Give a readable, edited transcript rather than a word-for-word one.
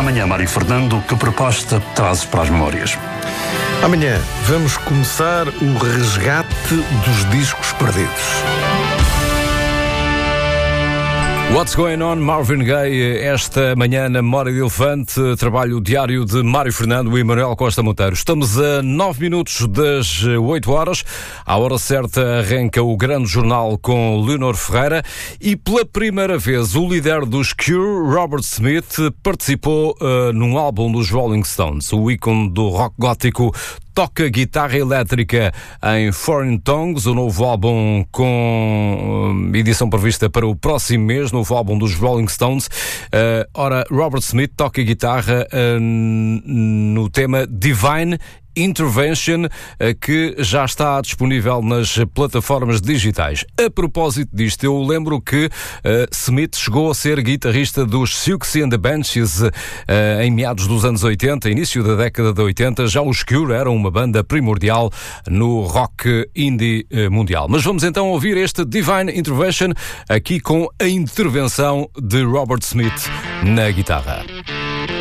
amanhã, Mário Fernando. Que proposta trazes para as memórias? Amanhã vamos começar o resgate dos discos perdidos. What's Going On, Marvin Gaye, esta manhã na Memória de Elefante, trabalho diário de Mário Fernando e Manuel Costa Monteiro. Estamos a 9 minutos das 8 horas, à hora certa arranca o grande jornal com Leonor Ferreira e pela primeira vez o líder dos Cure, Robert Smith, participou num álbum dos Rolling Stones. O ícone do rock gótico toca guitarra elétrica em Foreign Tongues, o novo álbum com edição prevista para o próximo mês, novo álbum dos Rolling Stones. Robert Smith toca guitarra no tema Divine Intervention, que já está disponível nas plataformas digitais. A propósito disto, eu lembro que Smith chegou a ser guitarrista dos Siouxsie and the Banshees em meados dos anos 80, início da década de 80. Já os Cure eram uma banda primordial no rock indie mundial. Mas vamos então ouvir este Divine Intervention aqui com a intervenção de Robert Smith na guitarra.